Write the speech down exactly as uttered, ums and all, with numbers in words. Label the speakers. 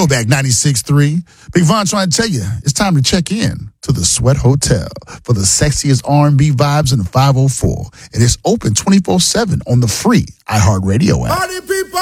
Speaker 1: Throwback ninety-six point three. Big Von trying to tell you, it's time to check in to the Sweat Hotel for the sexiest R and B vibes in the five oh four. And it's open twenty-four seven on the free iHeartRadio app.
Speaker 2: Party people!